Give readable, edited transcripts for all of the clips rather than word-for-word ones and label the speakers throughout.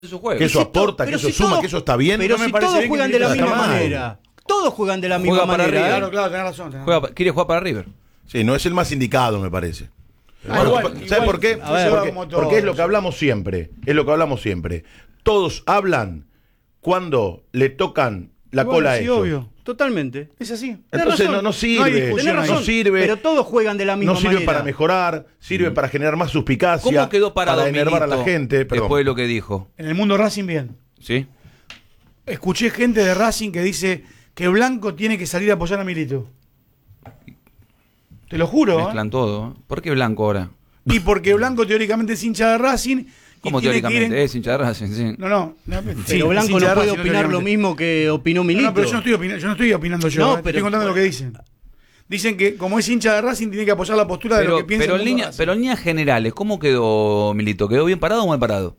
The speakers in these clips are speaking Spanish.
Speaker 1: Su juego.
Speaker 2: Que eso aporta, que eso suma, que eso está bien.
Speaker 3: Pero
Speaker 2: no
Speaker 3: si
Speaker 2: me parece
Speaker 3: todos juegan de la misma
Speaker 2: mal.
Speaker 3: manera. Todos juegan de la misma
Speaker 1: para
Speaker 3: manera.
Speaker 1: River.
Speaker 4: Claro, tenés razón.
Speaker 1: Quiere jugar para River.
Speaker 2: Sí, no es el más indicado, me parece.
Speaker 4: Igual,
Speaker 2: ¿Sabes por qué?
Speaker 3: A ver,
Speaker 2: Porque es lo que hablamos siempre. Es lo que hablamos siempre. Todos hablan cuando le tocan la cola a
Speaker 4: sí,
Speaker 2: ellos.
Speaker 4: obvio.
Speaker 3: Totalmente.
Speaker 4: Es así.
Speaker 2: Entonces
Speaker 3: razón.
Speaker 2: no
Speaker 4: No hay
Speaker 2: sirve,
Speaker 4: discusión ahí.
Speaker 2: no sirve.
Speaker 3: Pero todos juegan de la misma
Speaker 2: No sirve
Speaker 3: manera.
Speaker 2: para mejorar, sirve para generar más suspicacia.
Speaker 1: ¿Cómo quedó parado
Speaker 2: para enervar a la
Speaker 1: Milito
Speaker 2: gente. Perdón.
Speaker 1: después de lo que dijo?
Speaker 4: En el mundo Racing, bien.
Speaker 1: ¿Sí?
Speaker 4: Escuché gente de Racing que dice que Blanco tiene que salir a apoyar a Milito. Te lo juro.
Speaker 1: Mezclan todo. ¿Por qué Blanco ahora?
Speaker 4: Y porque Blanco teóricamente es hincha de Racing.
Speaker 1: ¿Cómo
Speaker 4: y tiene que ir
Speaker 1: teóricamente? Es hincha de Racing, sí.
Speaker 4: No,
Speaker 3: Pero Blanco no puede opinar lo mismo que opinó Milito.
Speaker 4: No, pero yo no estoy opinando yo.
Speaker 3: No,
Speaker 4: Te
Speaker 3: pero-
Speaker 4: estoy contando lo que dicen. Dicen que como es hincha de Racing tiene que apoyar la postura de lo que piensa
Speaker 1: Pero
Speaker 4: el
Speaker 1: en
Speaker 4: mundo Racing.
Speaker 1: líneas generales, ¿cómo quedó Milito? ¿Quedó bien parado o mal parado?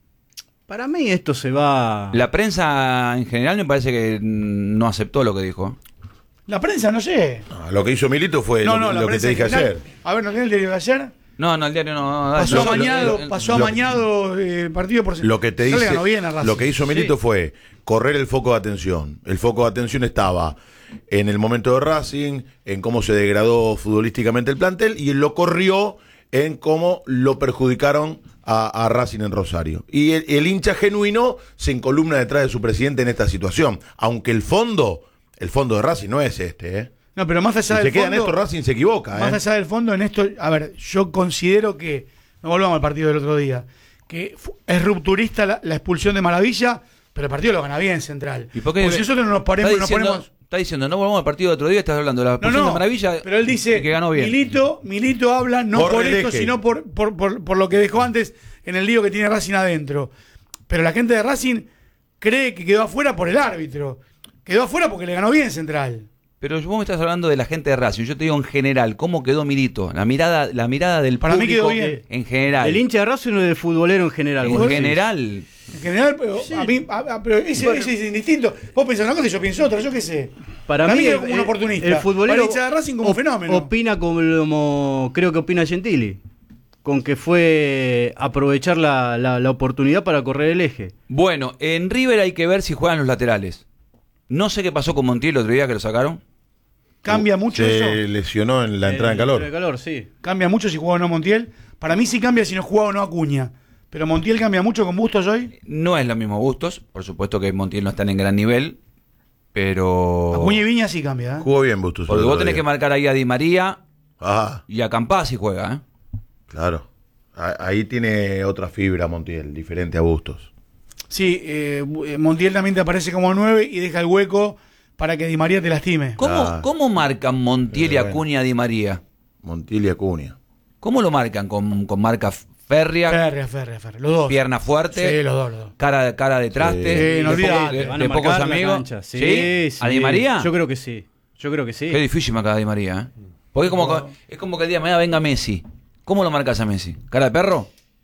Speaker 3: Para mí esto se va...
Speaker 1: La prensa en general me parece que no aceptó lo que dijo.
Speaker 4: La prensa, no sé.
Speaker 2: Ah, lo que hizo Milito fue
Speaker 4: No,
Speaker 2: lo
Speaker 4: la
Speaker 2: que te
Speaker 4: prensa
Speaker 2: dije
Speaker 4: en general.
Speaker 2: ayer.
Speaker 4: A ver, ¿no tenés el diario de ayer?
Speaker 1: No, el diario no.
Speaker 4: Pasó
Speaker 1: Lo-
Speaker 4: amañado, pasó amañado el partido por
Speaker 2: Lo que te
Speaker 4: Ya le
Speaker 2: dice,
Speaker 4: ganó bien a Racing.
Speaker 2: lo que hizo Milito fue correr el foco de atención. El foco de atención estaba en el momento de Racing, en cómo se degradó futbolísticamente el plantel, y él lo corrió en cómo lo perjudicaron a Racing en Rosario. Y el hincha genuino se encolumna detrás de su presidente en esta situación. Aunque el fondo de Racing no es este, ¿eh?
Speaker 4: No, pero más allá
Speaker 2: Si
Speaker 4: del
Speaker 2: se queda en
Speaker 4: fondo,
Speaker 2: esto, Racing se equivoca,
Speaker 4: más
Speaker 2: ¿eh?
Speaker 4: allá del fondo, en esto, a ver, yo considero que, no volvamos al partido del otro día, que es rupturista la expulsión de Maravilla, pero el partido lo gana bien Central.
Speaker 1: ¿Y por qué?
Speaker 4: Pues si nosotros no nos ponemos,
Speaker 1: Está diciendo, no volvamos al partido de otro día, estás hablando de la posición de Maravilla.
Speaker 4: pero él dice
Speaker 1: que ganó bien.
Speaker 4: Milito habla no
Speaker 2: Por
Speaker 4: por
Speaker 2: el
Speaker 4: esto,
Speaker 2: eje.
Speaker 4: sino por lo que dejó antes en el lío que tiene Racing adentro. Pero la gente de Racing cree que quedó afuera por el árbitro. Quedó afuera porque le ganó bien Central.
Speaker 1: Pero vos me estás hablando de la gente de Racing. Yo te digo en general, ¿cómo quedó Milito? La mirada del
Speaker 4: Para mí
Speaker 1: público
Speaker 4: quedó bien.
Speaker 1: en general.
Speaker 3: ¿El hincha de Racing o del futbolero en general?
Speaker 1: En
Speaker 3: vos decís?
Speaker 1: general.
Speaker 4: En general, pero a mí, pero ese es indistinto. Vos pensás una cosa y yo pienso otra, yo qué sé.
Speaker 3: Para mí
Speaker 4: es como un oportunista.
Speaker 3: el futbolero
Speaker 4: Para el hincha de Racing como un fenómeno.
Speaker 3: opina como creo que opina Gentili, con que fue aprovechar la oportunidad para correr el eje.
Speaker 1: Bueno, en River hay que ver si juegan los laterales. No sé qué pasó con Montiel el otro día que lo sacaron.
Speaker 4: Cambia mucho
Speaker 2: Se
Speaker 4: eso.
Speaker 2: lesionó en la entrada en calor.
Speaker 3: En calor, sí.
Speaker 4: Cambia mucho si juega o no Montiel. Para mí sí cambia si no juega o no Acuña. Pero Montiel cambia mucho con Bustos hoy.
Speaker 1: No es lo mismo Bustos. Por supuesto que Montiel no está en gran nivel. Pero...
Speaker 4: Acuña y Viña sí cambia. ¿eh?
Speaker 2: Jugó bien Bustos.
Speaker 1: Porque
Speaker 2: el
Speaker 1: vos
Speaker 2: otro
Speaker 1: tenés
Speaker 2: día.
Speaker 1: que marcar ahí a Di María
Speaker 2: Ah,
Speaker 1: y a Campás si juega, ¿eh?
Speaker 2: claro. Ahí tiene otra fibra Montiel, diferente a Bustos.
Speaker 4: Sí, Montiel también te aparece como 9 y deja el hueco para que Di María te lastime.
Speaker 2: Claro.
Speaker 1: ¿Cómo marcan Montiel y
Speaker 2: Pero bueno.
Speaker 1: Acuña a Di María?
Speaker 2: Montiel y Acuña.
Speaker 1: ¿Cómo lo marcan? ¿Con marca férrea?
Speaker 4: Ferre. Los dos.
Speaker 1: Pierna fuerte,
Speaker 4: Sí, los dos.
Speaker 1: cara de traste,
Speaker 4: Sí, no
Speaker 1: de,
Speaker 4: olvidate.
Speaker 1: de
Speaker 3: Van a
Speaker 1: pocos
Speaker 3: marcar la
Speaker 1: amigos.
Speaker 3: cancha. Sí,
Speaker 1: ¿A Di María?
Speaker 3: Yo creo que sí.
Speaker 1: Qué difícil marcar a Di María, ¿eh? Porque es como que el día de mañana venga Messi. ¿Cómo lo marcas a Messi? ¿Cara de perro?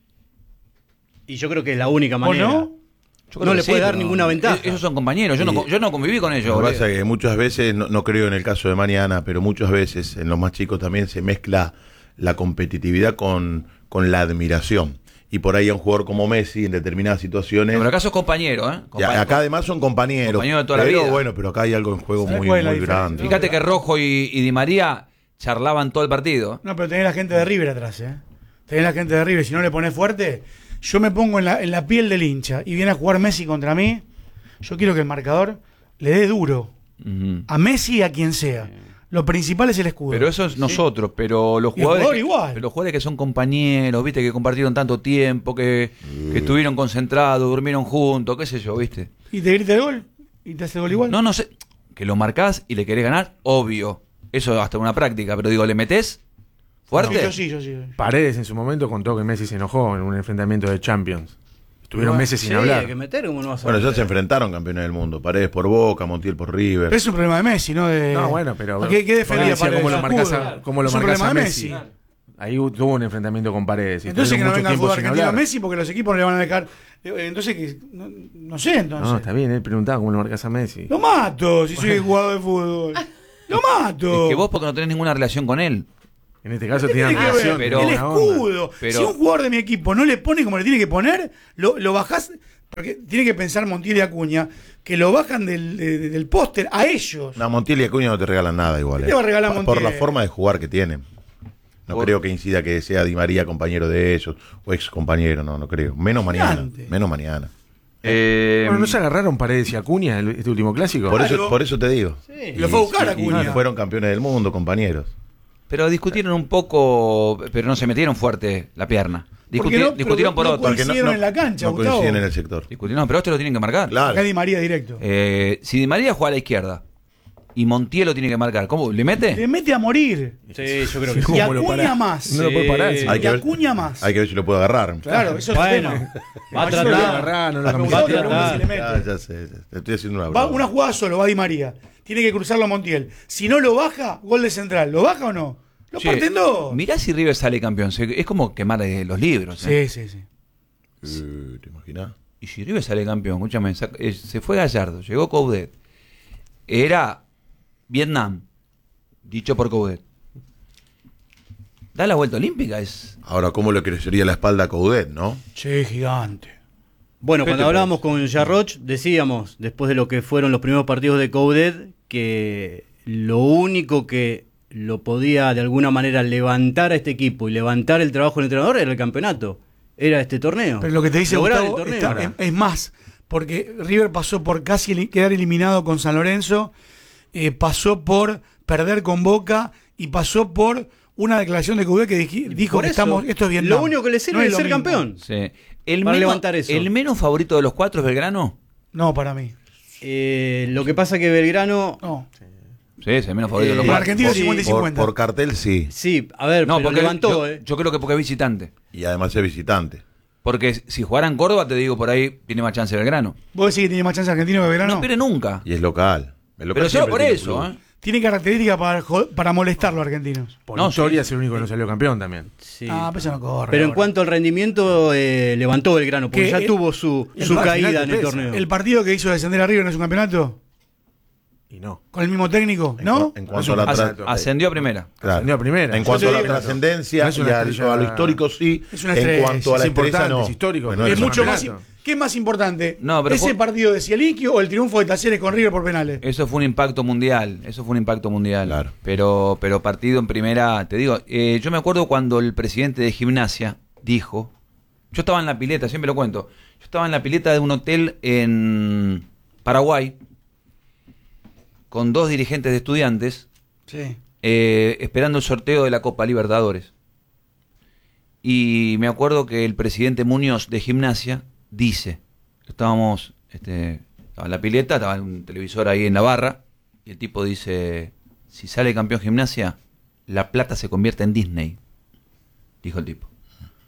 Speaker 3: Y yo creo que es la única
Speaker 4: ¿O
Speaker 3: manera.
Speaker 4: no?
Speaker 1: Yo creo
Speaker 3: No
Speaker 1: que
Speaker 3: le puede dar
Speaker 1: pero
Speaker 3: ninguna ventaja.
Speaker 1: Esos son compañeros. Yo no conviví con ellos.
Speaker 2: Lo que
Speaker 1: boludo.
Speaker 2: pasa es que muchas veces, no creo en el caso de Mariana, pero muchas veces en los más chicos también se mezcla la competitividad con la admiración. Y por ahí a un jugador como Messi en determinadas situaciones...
Speaker 1: Pero acá sos compañero, ¿eh?
Speaker 2: Ya, acá además son compañeros.
Speaker 1: Compañeros de toda la
Speaker 2: pero
Speaker 1: vida.
Speaker 2: bueno, pero acá hay algo en juego
Speaker 4: ¿Sabes
Speaker 2: muy,
Speaker 4: cuál es la
Speaker 2: muy
Speaker 4: diferencia?
Speaker 2: grande.
Speaker 1: Fíjate que Rojo y Di María charlaban todo el partido.
Speaker 4: No, pero tenés la gente de River atrás, ¿eh? Tenés la gente de River. Si no le pones fuerte, yo me pongo en la piel del hincha y viene a jugar Messi contra mí. Yo quiero que el marcador le dé duro
Speaker 1: Ujú.
Speaker 4: a Messi y a quien sea. Lo principal es el escudo.
Speaker 1: Pero eso es nosotros, pero los
Speaker 4: Y el
Speaker 1: jugadores,
Speaker 4: jugador igual.
Speaker 1: pero los jugadores que son compañeros, viste, que compartieron tanto tiempo, que estuvieron concentrados, durmieron juntos, qué sé yo, viste.
Speaker 4: ¿Y te grita el gol? ¿Y te hace el gol igual?
Speaker 1: No sé, que lo marcás y le querés ganar, obvio. Eso hasta una práctica, pero digo, ¿le metés fuerte?
Speaker 4: Sí, yo sí.
Speaker 5: Paredes en su momento contó que Messi se enojó en un enfrentamiento de Champions. Estuvieron
Speaker 4: Bueno,
Speaker 5: meses sin
Speaker 3: Sí,
Speaker 5: hablar.
Speaker 3: hay que meter, ¿cómo no vas a
Speaker 2: Bueno, ya
Speaker 3: meter?
Speaker 2: se enfrentaron campeones del mundo. Paredes por Boca, Montiel por River.
Speaker 4: Pero es un problema de Messi, ¿no?
Speaker 5: No, bueno, pero...
Speaker 4: ¿Qué defendía
Speaker 5: decía
Speaker 4: Paredes?
Speaker 5: cómo lo marcás
Speaker 4: Escudo.
Speaker 5: a, cómo lo
Speaker 4: Es un
Speaker 5: marcás a
Speaker 4: problema de
Speaker 5: Messi.
Speaker 4: Messi.
Speaker 5: Ahí tuvo un enfrentamiento con Paredes. y
Speaker 4: Entonces que
Speaker 5: estuvieron
Speaker 4: no
Speaker 5: mucho
Speaker 4: venga el
Speaker 5: tiempo
Speaker 4: fútbol
Speaker 5: sin
Speaker 4: argentino a
Speaker 5: hablar.
Speaker 4: Messi porque los equipos no le van a dejar. Entonces, que no sé, entonces.
Speaker 5: No, está bien, él preguntaba cómo lo marcás a Messi.
Speaker 4: Lo mato si soy jugador de fútbol. Lo mato.
Speaker 1: Es que vos porque no tenés ninguna relación con él.
Speaker 5: En este caso
Speaker 4: ¿Qué
Speaker 5: tenían
Speaker 4: tiene que ver?
Speaker 5: relación.
Speaker 1: pero-
Speaker 4: el
Speaker 5: tenían una onda.
Speaker 4: escudo.
Speaker 1: Pero-
Speaker 4: Si un jugador de mi equipo no le pone como le tiene que poner, lo bajás Porque tiene que pensar Montiel y Acuña que lo bajan del póster a ellos.
Speaker 2: No, Montiel y Acuña no te regalan nada igual.
Speaker 4: ¿Qué te va a regalar
Speaker 2: Por
Speaker 4: Montiel?
Speaker 2: la forma de jugar que tienen. No creo que incida que sea Di María compañero de ellos o ex compañero, no creo. Menos mañana.
Speaker 4: Gigante.
Speaker 2: Menos mañana.
Speaker 5: Bueno, ¿no se agarraron Paredes y Acuña este último clásico?
Speaker 2: Por eso te digo.
Speaker 3: Sí.
Speaker 4: Lo fue a buscar Acuña.
Speaker 2: Y fueron campeones del mundo, compañeros.
Speaker 1: Pero discutieron un poco, pero no se metieron fuerte la pierna.
Speaker 4: Porque no-
Speaker 1: Discutieron por
Speaker 4: no
Speaker 1: otro.
Speaker 4: coincidieron en la cancha,
Speaker 2: no
Speaker 4: Gustavo.
Speaker 2: coinciden en el sector.
Speaker 1: Discutieron, pero esto lo tienen que marcar.
Speaker 2: Claro.
Speaker 4: Acá Di María directo.
Speaker 1: Si Di María juega a la izquierda y Montiel lo tiene que marcar, ¿cómo? ¿Le mete?
Speaker 4: Le mete a morir.
Speaker 3: Sí, yo creo que
Speaker 4: Y
Speaker 3: sí.
Speaker 5: ¿Cómo lo
Speaker 4: Acuña
Speaker 5: parás?
Speaker 4: más.
Speaker 5: No lo puede parar.
Speaker 3: Sí.
Speaker 5: sí.
Speaker 2: Hay
Speaker 4: Y
Speaker 2: que ver-
Speaker 4: Acuña más.
Speaker 2: Hay que ver si lo puede agarrar.
Speaker 4: Claro, eso es
Speaker 3: Bueno,
Speaker 4: el tema.
Speaker 3: va a
Speaker 4: Yo
Speaker 3: tratar.
Speaker 4: lo-
Speaker 5: agarrar, no lo
Speaker 4: me
Speaker 5: camiseta.
Speaker 4: gustó que
Speaker 3: Va a
Speaker 4: se le
Speaker 3: tratar.
Speaker 4: mete.
Speaker 2: Ya sé. Te estoy haciendo una
Speaker 4: Va
Speaker 2: broma.
Speaker 4: una jugada solo, va Di María. Tiene que cruzarlo a Montiel. Si no lo baja, gol de central. ¿Lo baja o no? Lo
Speaker 1: Che,
Speaker 4: parten dos.
Speaker 1: mirá si River sale campeón. Es como quemar los libros.
Speaker 4: Sí, sí, sí.
Speaker 2: ¿Te imaginas?
Speaker 1: Y si River sale campeón, escúchame, se fue Gallardo, llegó Coudet. Era Vietnam, dicho por Coudet. Da la vuelta olímpica, es.
Speaker 2: Ahora, ¿cómo le crecería la espalda a Coudet, no?
Speaker 4: Che, gigante.
Speaker 3: Bueno,
Speaker 1: ¿Qué
Speaker 3: cuando
Speaker 1: te
Speaker 3: hablábamos con Jarroch, decíamos, después de lo que fueron los primeros partidos de Coudet, que lo único que lo podía de alguna manera levantar a este equipo y levantar el trabajo del entrenador era el campeonato, era este torneo.
Speaker 4: Pero lo que te dice
Speaker 3: Lograr
Speaker 4: Gustavo
Speaker 3: el torneo.
Speaker 4: es más, porque River pasó por casi quedar eliminado con San Lorenzo, pasó por perder con Boca y pasó por una declaración de Coudet que dijo
Speaker 3: Por
Speaker 4: que
Speaker 3: eso,
Speaker 4: esto es bien.
Speaker 3: lo único que le sirve
Speaker 4: No
Speaker 3: es
Speaker 4: lo
Speaker 3: ser
Speaker 4: mismo.
Speaker 3: campeón.
Speaker 1: Sí.
Speaker 3: Para levantar eso.
Speaker 1: ¿El menos favorito de los cuatro es Belgrano?
Speaker 4: No, para mí.
Speaker 3: Lo que pasa que Belgrano,
Speaker 4: No.
Speaker 1: Sí, es el menos favorito de los
Speaker 4: Para
Speaker 1: cuatro.
Speaker 4: Argentina
Speaker 3: Sí.
Speaker 4: 50 y
Speaker 2: Por
Speaker 4: 50.
Speaker 2: cartel sí.
Speaker 3: sí, a ver,
Speaker 1: No,
Speaker 3: pero
Speaker 1: porque
Speaker 3: levantó,
Speaker 1: yo creo que porque es visitante.
Speaker 2: Y además es visitante.
Speaker 1: Porque si jugara en Córdoba, te digo, por ahí tiene más chance Belgrano.
Speaker 4: ¿Vos decís que tiene más chance argentino que Belgrano?
Speaker 1: No pierde nunca.
Speaker 2: Y es local. El local
Speaker 1: Pero solo
Speaker 2: siempre
Speaker 1: por
Speaker 2: tiene
Speaker 1: eso,
Speaker 2: plus.
Speaker 1: ¿eh?
Speaker 4: Tiene características para molestar a los argentinos.
Speaker 5: Por
Speaker 1: No,
Speaker 5: historia
Speaker 1: sí.
Speaker 5: es el único que no salió campeón también.
Speaker 3: Sí.
Speaker 4: Ah, pero eso no corre.
Speaker 3: Pero en
Speaker 4: ahora.
Speaker 3: cuanto al rendimiento, levantó Belgrano, porque
Speaker 4: Que
Speaker 3: ya
Speaker 4: el-
Speaker 3: tuvo su
Speaker 5: el
Speaker 3: caída
Speaker 5: final
Speaker 3: en el
Speaker 5: te pesa.
Speaker 3: torneo.
Speaker 4: ¿El partido que hizo descender a River no es un campeonato?
Speaker 5: Y no.
Speaker 4: ¿Con el mismo técnico? ¿No?
Speaker 2: En cuanto a la
Speaker 1: Ascendió a primera.
Speaker 2: Claro.
Speaker 5: Ascendió a primera.
Speaker 2: En cuanto
Speaker 4: Yo
Speaker 2: a
Speaker 4: te
Speaker 2: la
Speaker 4: digo,
Speaker 2: trascendencia
Speaker 5: no es
Speaker 2: y
Speaker 5: una
Speaker 2: a
Speaker 5: estrella-
Speaker 2: lo histórico sí.
Speaker 4: Es una
Speaker 2: en
Speaker 4: estrella,
Speaker 2: cuanto a
Speaker 5: es
Speaker 2: la estrella
Speaker 5: importante,
Speaker 2: no.
Speaker 5: es histórico.
Speaker 2: Bueno,
Speaker 5: Es
Speaker 4: Es
Speaker 2: eso
Speaker 4: mucho
Speaker 2: no.
Speaker 4: más. ¿Qué es más importante?
Speaker 1: No, pero
Speaker 4: ¿Ese
Speaker 1: fue-
Speaker 4: partido de Cieliquio o el triunfo de Talleres con River por penales?
Speaker 1: Eso fue un impacto mundial.
Speaker 2: Claro.
Speaker 1: Pero partido en primera, te digo, yo me acuerdo cuando el presidente de Gimnasia dijo, yo estaba en la pileta, siempre lo cuento, yo estaba en la pileta de un hotel en Paraguay con dos dirigentes de Estudiantes
Speaker 4: Sí.
Speaker 1: esperando el sorteo de la Copa Libertadores. Y me acuerdo que el presidente Muñoz de Gimnasia dice, estábamos, estaba en la pileta, estaba un televisor ahí en la barra, y el tipo dice, si sale campeón Gimnasia, la plata se convierte en Disney, dijo el tipo.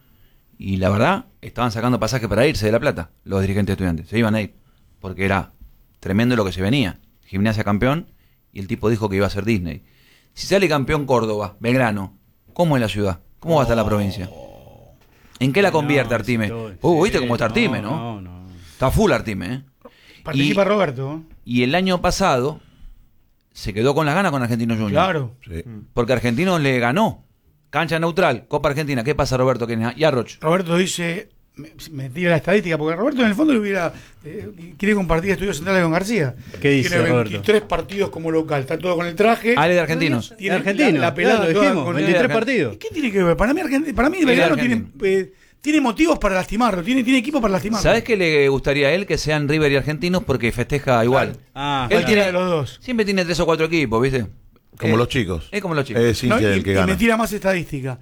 Speaker 1: Y la verdad, estaban sacando pasaje para irse de La Plata, los dirigentes estudiantes, se iban a ir, porque era tremendo lo que se venía. Gimnasia campeón, y el tipo dijo que iba a ser Disney. Si sale campeón Córdoba, Belgrano, ¿cómo es la ciudad? ¿Cómo va a estar la provincia? ¿En qué la convierte Artime? ¿Viste cómo está Artime, no?
Speaker 3: No.
Speaker 1: Está full Artime, ¿eh?
Speaker 4: Participa Roberto.
Speaker 1: Y el año pasado se quedó con las ganas con Argentinos Juniors.
Speaker 4: Claro.
Speaker 2: Sí.
Speaker 1: Porque Argentinos le ganó. Cancha neutral, Copa Argentina. ¿Qué pasa, Roberto? Y Arroch.
Speaker 4: Roberto dice, me tira la estadística, porque Roberto en el fondo le hubiera quiere compartir estudios centrales con García.
Speaker 3: ¿Qué dice
Speaker 4: Tiene
Speaker 3: Roberto?
Speaker 4: 23 partidos como local, está todo con el traje.
Speaker 1: Ale de Argentinos.
Speaker 4: Tiene
Speaker 3: Argentino,
Speaker 4: la pelada
Speaker 3: claro, lo
Speaker 4: toda
Speaker 3: dijimos,
Speaker 4: con
Speaker 3: 23
Speaker 1: Argentino.
Speaker 3: partidos.
Speaker 4: ¿Y qué tiene que ver? Para mí Belgrano tiene motivos para lastimarlo, tiene equipo para lastimarlo.
Speaker 1: ¿Sabes qué le gustaría a él? Que sean River y Argentinos porque festeja igual.
Speaker 3: Ah,
Speaker 1: Él
Speaker 4: Cualquiera
Speaker 1: tiene,
Speaker 4: de los dos.
Speaker 1: siempre tiene 3 o 4 equipos, ¿viste?
Speaker 2: Como los chicos.
Speaker 1: Es como los chicos.
Speaker 2: Es hincha
Speaker 4: No,
Speaker 2: del
Speaker 4: y
Speaker 2: que gana.
Speaker 4: me tira más estadística.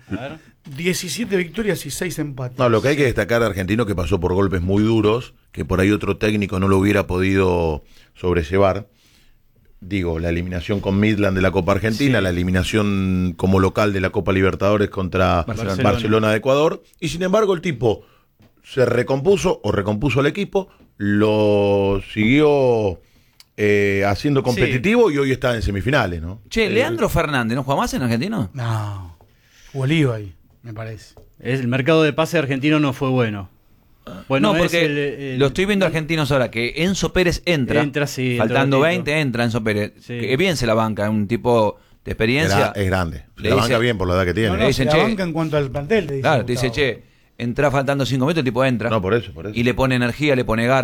Speaker 4: 17 victorias y 6 empates.
Speaker 2: No, lo que hay que destacar de Argentino que pasó por golpes muy duros, que por ahí otro técnico no lo hubiera podido sobrellevar. Digo, la eliminación con Midland de la Copa Argentina,
Speaker 3: Sí.
Speaker 2: la eliminación como local de la Copa Libertadores contra
Speaker 1: Barcelona.
Speaker 2: Barcelona de Ecuador, y sin embargo el tipo se recompuso al equipo, lo siguió haciendo competitivo y hoy está en semifinales, ¿no?
Speaker 1: Che, Leandro Fernández, ¿no juega más en Argentino?
Speaker 4: No, jugó lío ahí, me parece.
Speaker 3: el mercado de pase argentino no fue bueno. Bueno,
Speaker 1: no,
Speaker 3: es
Speaker 1: porque lo estoy viendo argentinos ahora, que Enzo Pérez entra,
Speaker 3: sí,
Speaker 1: faltando
Speaker 3: entra
Speaker 1: 20, entra Enzo Pérez,
Speaker 3: Sí.
Speaker 1: que bien se la banca, un tipo de experiencia.
Speaker 2: Es grande.
Speaker 1: Le
Speaker 2: la banca
Speaker 1: dice-
Speaker 2: bien por la edad que tiene.
Speaker 4: No,
Speaker 1: Le
Speaker 4: no,
Speaker 1: dicen,
Speaker 4: se la
Speaker 1: che,
Speaker 4: banca en cuanto al plantel, te dice
Speaker 1: claro, te dice,
Speaker 4: Gustavo.
Speaker 1: entra faltando 5 minutos, el tipo entra.
Speaker 2: No, por eso.
Speaker 1: Y le pone energía, le pone garra.